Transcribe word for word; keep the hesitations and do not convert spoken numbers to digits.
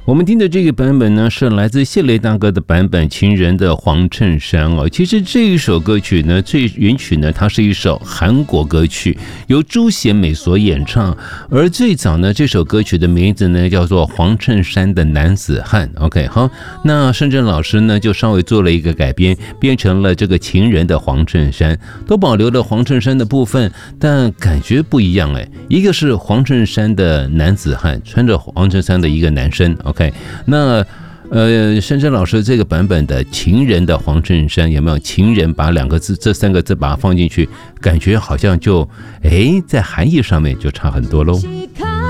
我们听的这个版本呢，是来自谢雷大哥的版本《情人的黄衬衫》哦。其实这一首歌曲呢，最原曲呢，它是一首韩国歌曲，由朱贤美所演唱。而最早呢，这首歌曲的名字呢，叫做《黄衬衫的男子汉》。OK， 好，那盛正老师呢，就稍微做了一个改编，变成了这个情人的黄衬衫，都保留了黄衬衫的部分，但感觉不一样哎。一个是黄衬衫的男子汉，穿着黄衬衫的一个男生。OK， 那呃，深深老师这个版本的情人的黄衬衫有没有情人把两个字这三个字把它放进去，感觉好像就哎在含义上面就差很多喽。